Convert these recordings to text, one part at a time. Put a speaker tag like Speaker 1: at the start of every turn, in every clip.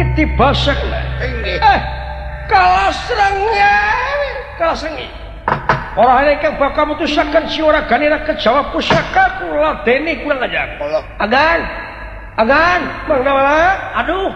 Speaker 1: tiba sakna kalah serangnya kalah sengi orang ini kan bakal memutuskan si orang ganira ke Jawa pusaka kula deni kula ngajak agan Bang Dawala aduh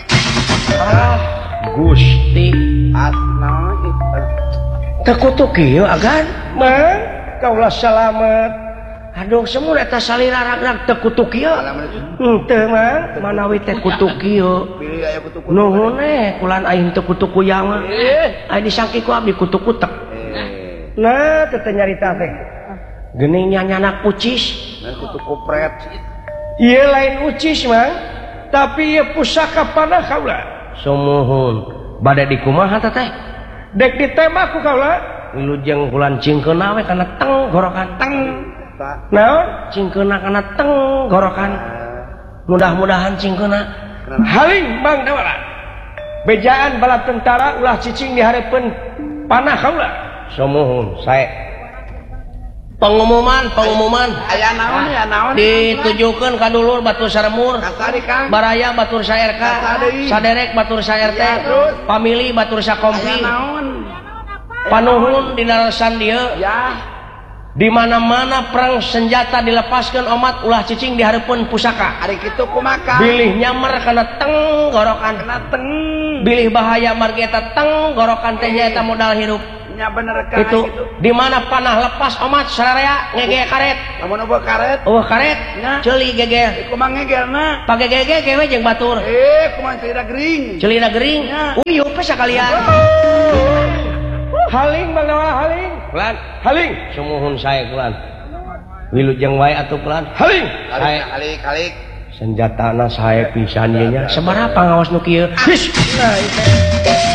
Speaker 1: Gusti
Speaker 2: asna
Speaker 1: tekutuk ieu agan Mang kaulah salamet aduh semua eta salirarag tekutuk ieu teu Mang manawi teh kutuk ieu nuhun kulan aing teu kutuk kuyang mah aya disangki ku abdi kutuk kutek nah teu nyarita teh geuning nyana ucis
Speaker 2: dan kutuk kupret
Speaker 1: ieu lain ucis Mang tapi ieu pusaka panah kaula sumuhun bade dikumaha teh dek ditembak ku kaula wilujeng bulan cingkeuna we kana teng gorokan teng naon cingkeuna kana teng gorokan mudah-mudahan cingkeuna haling Bang Dawala bejaan bala tentara ulah cicing dihareupeun panah kaula sumuhun sae pengumuman
Speaker 2: aya naon
Speaker 1: ditujukeun ka dulur batur saremur baraya batur saerka saderek batur saerte pamili batur sakompi panuhun dina resan dieu di mana-mana perang senjata dilepaskeun omat ulah cicing dihareupeun pusaka
Speaker 2: ari kitu kumaha
Speaker 1: bilih nyamer kana teng gorokan bilih bahaya margi eta teng gorokan teh nyaeta modal hirup
Speaker 2: nya bener ka
Speaker 1: itu di mana panah lepas omat sararea ngege karet
Speaker 2: lamun eueuh
Speaker 1: karet ceuli gege
Speaker 2: kumaha ngegelna
Speaker 1: pake gege kewe jeung batur
Speaker 2: kumaha
Speaker 1: celina gering uyuh pe sakalian haling Bang Dawala haling kulan haling sumuhun sae kulan wilujeng wae atuh kulan haling
Speaker 2: halik
Speaker 1: senjatana sae pisan ieu nya sabaraha pangaos nu kieu